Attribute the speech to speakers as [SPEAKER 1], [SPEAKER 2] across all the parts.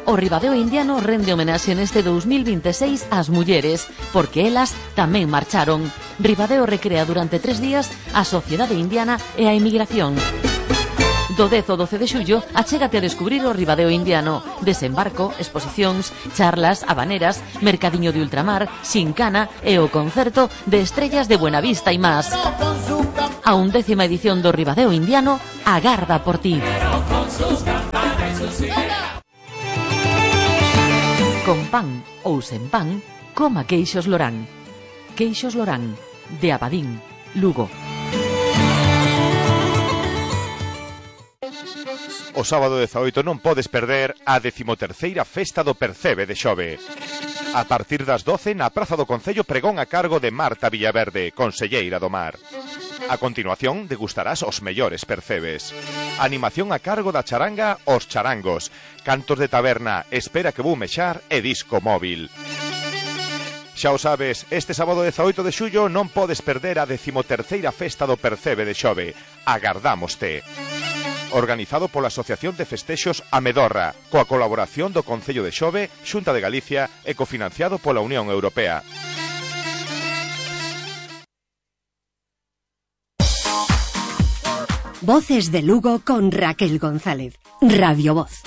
[SPEAKER 1] O Ribadeo Indiano rende homenaxe neste 2026 ás mulleres, porque elas tamén marcharon. Ribadeo recrea durante 3 días a sociedade indiana e a emigración. Do 10 ao 12 de xullo, achégate a descubrir o Ribadeo Indiano. Desembarco, exposicións, charlas, habaneras, mercadiño de ultramar, xincana e o concerto de Estrellas de Buenavista e más. A 11ª edición do Ribadeo Indiano agarda por ti. Con pan ou sen pan, coma queixos Lorán. Queixos Lorán, de Abadín, Lugo.
[SPEAKER 2] O sábado 18 non podes perder a 13ª Festa do Percebe de Xove. A partir das 12 na Praza do Concello pregón a cargo de Marta Villaverde, conselleira do Mar. A continuación degustarás os mellores percebes. Animación a cargo da charanga Os Charangos, cantos de taberna, espera que vou mexar e disco móvil. Xa o sabes, este sábado 18 de xullo non podes perder a 13ª Festa do Percebe de Xove. Agardámoste. Organizado pola Asociación de Festexos Amedorra, coa colaboración do Concello de Xove, Xunta de Galicia e cofinanciado pola Unión Europea.
[SPEAKER 3] Voces de Lugo con Raquel González. Radio Voz.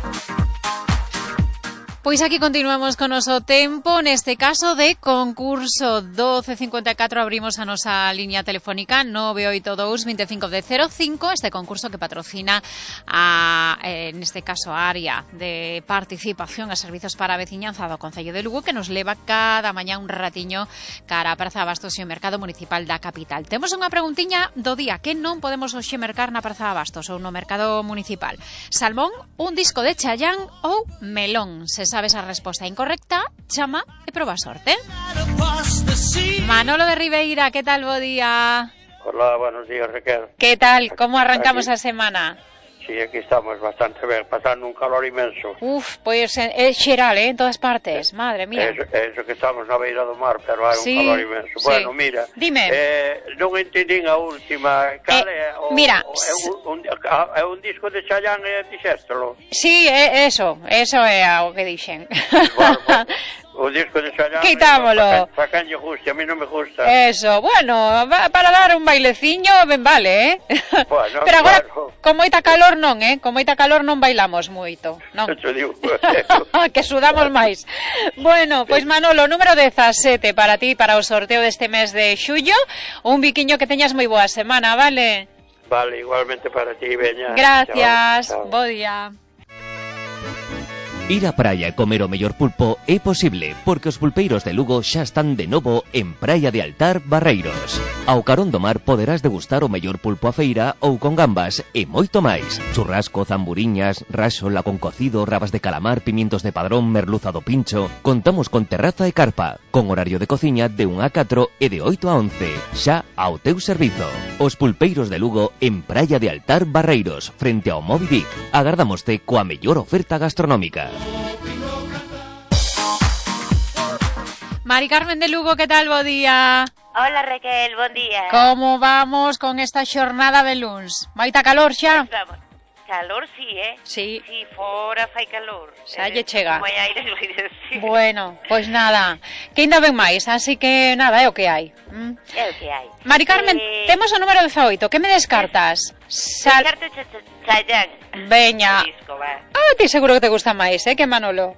[SPEAKER 4] Pois aquí continuamos con noso tempo, neste caso de concurso 1254, abrimos a nosa liña telefónica 982 25 este concurso que patrocina neste caso a área de participación a servizos para a veciñanza do Concello de Lugo, que nos leva cada mañá un ratiño cara a Praza Abastos e o Mercado Municipal da capital. Temos unha preguntiña do día, que non podemos hoxe mercar na Praza Abastos ou no Mercado Municipal? Salmón, un disco de Chayanne ou melón? Se sabes a resposta incorrecta, chama e proba sorte. Manolo de Ribeira, que tal, bo día?
[SPEAKER 5] Hola, buenos días, Raquel.
[SPEAKER 4] Que tal, como arrancamos a semana?
[SPEAKER 5] Sí, aquí estamos bastante ben, pasando un calor inmenso.
[SPEAKER 4] Uf, pois é xeral, en todas partes, madre mía.
[SPEAKER 5] Eso que estamos na beira do mar, pero hai un calor inmenso.
[SPEAKER 4] Sí.
[SPEAKER 5] Bueno, mira,
[SPEAKER 4] dime.
[SPEAKER 5] Non entendín a última. Cal é
[SPEAKER 4] mira,
[SPEAKER 5] é un disco de Chayanne, dixéstolo?
[SPEAKER 4] Sí, eso é o que dixen.
[SPEAKER 5] Bueno, o disco de Chayanne.
[SPEAKER 4] Quitámolo.
[SPEAKER 5] Para quen lle guste, a mí non me gusta.
[SPEAKER 4] Eso, bueno, para dar un baileciño, ben vale,
[SPEAKER 5] Bueno,
[SPEAKER 4] pero agora,
[SPEAKER 5] claro.
[SPEAKER 4] con moita calor non, con moita calor non bailamos moito, non?
[SPEAKER 5] Digo,
[SPEAKER 4] que sudamos máis. Bueno, pois Manolo, número 17 para ti, para o sorteo deste mes de xullo, un biquiño que teñas moi boa semana, vale?
[SPEAKER 5] Vale, igualmente para ti, veña.
[SPEAKER 4] Gracias,
[SPEAKER 5] chao.
[SPEAKER 4] bo día.
[SPEAKER 6] Ir á praia e comer o mellor pulpo é posible, porque os pulpeiros de Lugo xa están de novo en Praia de Altar, Barreiros. Ao carón do mar poderás degustar o mellor pulpo a feira ou con gambas e moito máis. Churrasco, zamburiñas, raxola con cocido, rabas de calamar, pimientos de padrón, merluza do pincho. Contamos con terraza e carpa, con horario de cociña de 1 a 4 e de 8 a 11, xa ao teu servizo. Os pulpeiros de Lugo en Praia de Altar, Barreiros, frente ao Moby Dick. Agardámoste coa mellor oferta gastronómica.
[SPEAKER 4] Mari Carmen de Lugo, que tal, bo día?
[SPEAKER 7] Hola Raquel, bon día.
[SPEAKER 4] Como vamos con esta xornada de luns? Moita calor xa?
[SPEAKER 7] Pues vamos. Calor sí,
[SPEAKER 4] Sí.
[SPEAKER 7] Sí, fora fai calor.
[SPEAKER 4] Xa lle chega.
[SPEAKER 7] Como hai aire, vai decir.
[SPEAKER 4] Bueno, pois nada, que ainda ven máis, así que nada, é o que hai.
[SPEAKER 7] É o que hai.
[SPEAKER 4] Mari Carmen, temos o número 18, que me descartas?
[SPEAKER 7] Descarte Chayanne.
[SPEAKER 4] Veña. Ti seguro que te gusta máis, que Manolo.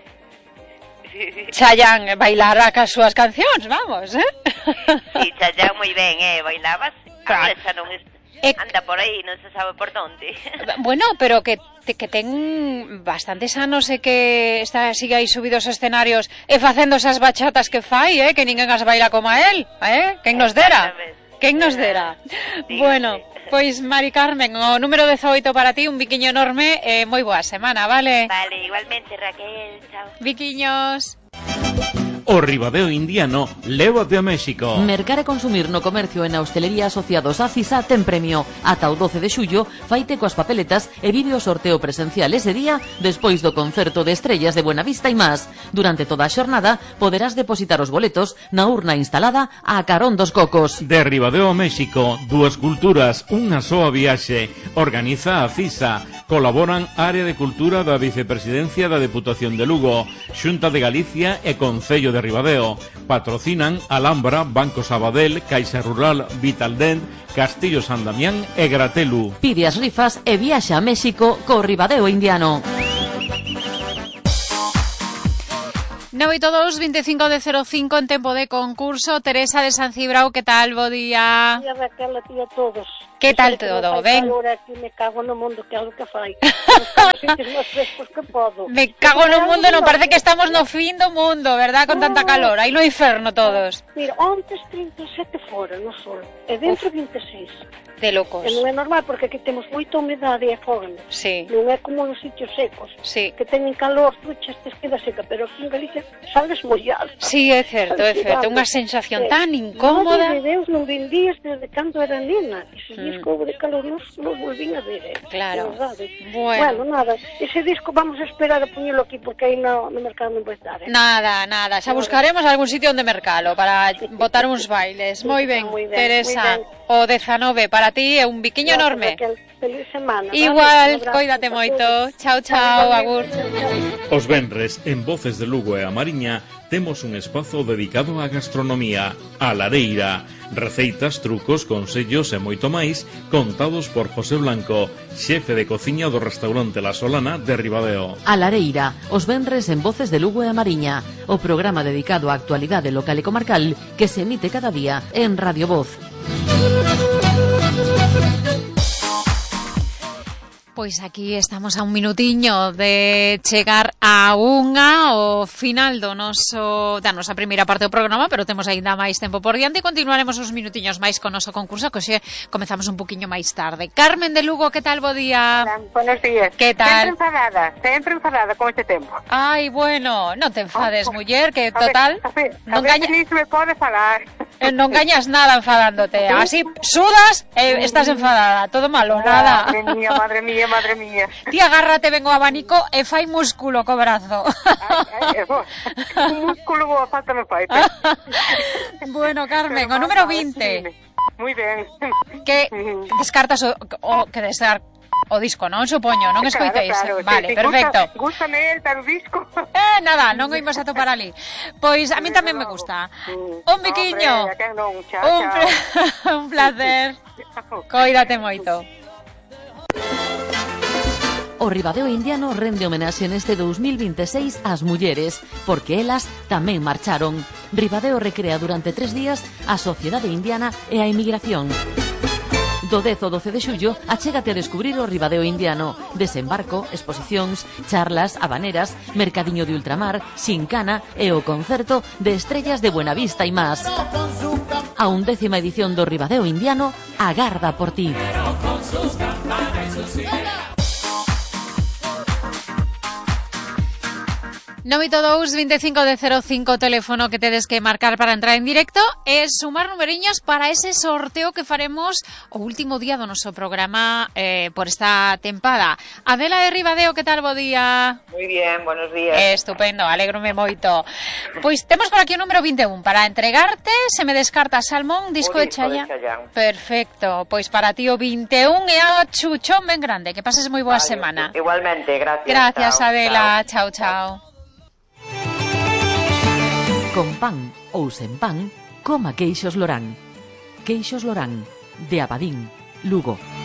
[SPEAKER 4] Chayanne, bailar as súas cancións, vamos,
[SPEAKER 7] Sí, Chayanne moi ben, bailabas.
[SPEAKER 4] Claro.
[SPEAKER 7] Xa non anda por aí, non se sabe por onde.
[SPEAKER 4] Bueno, pero que ten bastantes anos e que sigue aí subidos aos escenarios e facendo esas bachatas que fai, que ninguén as baila como a él, quen nos dera? Quen nos dera? Bueno, pois Mari Carmen, o número 18 para ti, un biquiño enorme e moi boa semana, vale?
[SPEAKER 7] Vale, igualmente Raquel, chao.
[SPEAKER 4] Biquiños.
[SPEAKER 8] o Ribadeo Indiano, lévate a México.
[SPEAKER 1] Mercar e consumir no comercio e na hostelería asociados a CISA ten premio. Ata o 12 de xullo, faite coas papeletas e vive o sorteo presencial ese día despois do concerto de estrellas de Buenavista e más. Durante toda a xornada poderás depositar os boletos na urna instalada a carón dos cocos.
[SPEAKER 8] De Ribadeo a México, dúas culturas, unha soa viaxe. Organiza a CISA. Colaboran Área de Cultura da Vicepresidencia da Deputación de Lugo, Xunta de Galicia e Concello de Ribadeo. Patrocinan Alhambra, Banco Sabadell, Caixa Rural, Vitaldent, Castillo San Damián e Gratelu.
[SPEAKER 1] Pide as rifas e viaxa a México co Ribadeo Indiano.
[SPEAKER 4] 982 25 de 05 en tempo de concurso. Teresa de San Cibrao, que tal? Bo día.
[SPEAKER 9] Tía Raquel, a ti a todos.
[SPEAKER 4] Que tal todo? Ben?
[SPEAKER 9] Agora aquí me cago no mundo, que é o que fai. Que podo.
[SPEAKER 4] Me cago no mundo, non parece que estamos no fin do mundo, verdad? Con tanta calor, aí no inferno todos.
[SPEAKER 9] Mira, antes 37 fora no sol, e dentro 26.
[SPEAKER 4] De locos.
[SPEAKER 9] E non é normal, porque aquí temos moita humedade e fogame.
[SPEAKER 4] Sí.
[SPEAKER 9] Non é como nos sitios secos,
[SPEAKER 4] sí,
[SPEAKER 9] que teñen calor, duchas, te queda seca, pero aquí en Galicia sales mollada.
[SPEAKER 4] Sí, é certo, é certo. Unha sensación tan incómoda.
[SPEAKER 9] Madre de Deus, non vin días desde cando era nena. Eses días que houve de calor non volvín a ver.
[SPEAKER 4] Claro.
[SPEAKER 9] Bueno, nada, ese disco vamos a esperar a poñelo aquí, porque aí no mercado non vai estar.
[SPEAKER 4] Nada, xa buscaremos algún sitio onde mercalo para botar uns bailes. Moi ben, Teresa. O 19 para ti é un biquiño enorme.
[SPEAKER 9] Feliz semana.
[SPEAKER 4] Igual, coídate moito. Chao, agur.
[SPEAKER 8] Os venres, en Voces de Lugo e a Mariña, temos un espazo dedicado á gastronomía, a lareira. Receitas, trucos, consellos e moito máis contados por José Blanco, xefe de cociña do restaurante La Solana de Ribadeo.
[SPEAKER 1] A lareira, os venres en Voces de Lugo e a Mariña, o programa dedicado á actualidade local e comarcal que se emite cada día en Radio Voz.
[SPEAKER 4] Pois aquí estamos a un minutiño de chegar a unha o final da nosa primeira parte do programa, pero temos aínda máis tempo por diante e continuaremos uns minutiños máis con o noso concurso, que hoxe comezamos un poquinho máis tarde. Carmen de Lugo, que tal? Bo día.
[SPEAKER 10] Buenos días.
[SPEAKER 4] Que tal?
[SPEAKER 10] Sempre enfadada con este tempo.
[SPEAKER 4] Ai, bueno, non te enfades, muller, que total
[SPEAKER 10] non gañas. Ni se me pode falar.
[SPEAKER 4] Non gañas nada enfadándote. Así sudas e estás enfadada. Todo malo, nada.
[SPEAKER 10] Madre mía.
[SPEAKER 4] Ti agárrate ben o abanico e fai músculo co brazo.
[SPEAKER 10] Un músculo boa falta me fai.
[SPEAKER 4] Bueno, Carmen, o número 20.
[SPEAKER 10] Moi ben.
[SPEAKER 4] Que descartas o disco, non? Supoño, non escoiteis.
[SPEAKER 10] Claro,
[SPEAKER 4] vale, perfecto.
[SPEAKER 10] Gústame el disco.
[SPEAKER 4] Nada, non oímos a topar ali. Pois a mí tamén me gusta. Un biquiño. Un placer. Coídate moito.
[SPEAKER 1] O Ribadeo Indiano rende homenaxe neste 2026 ás mulleres, porque elas tamén marcharon. Ribadeo recrea durante 3 días a sociedade indiana e a emigración. Do 10 ao 12 de xullo, achégate a descubrir o Ribadeo Indiano. Desembarco, exposicións, charlas, habaneras, mercadiño de ultramar, xincana e o concerto de estrellas de Buenavista e más. A 11ª edición do Ribadeo Indiano agarda por ti.
[SPEAKER 4] 982 25 de 05 teléfono que tedes que marcar para entrar en directo e sumar numeriños para ese sorteo que faremos o último día do noso programa por esta tempada. Adela de Ribadeo, que tal? Bo día.
[SPEAKER 11] Moi bien, buenos días.
[SPEAKER 4] Estupendo, alégrome moito. Pois temos por aquí o número 21 para entregarte. Se me descarta Salmón, disco de Chayanne. Perfecto, pois para ti o 21 e a chuchón ben grande. Que pases moi boa semana.
[SPEAKER 11] Igualmente, gracias.
[SPEAKER 4] Gracias, chao, Adela. Chao.
[SPEAKER 1] Con pan ou sen pan, coma queixos Lorán. Queixos Lorán, de Abadín, Lugo.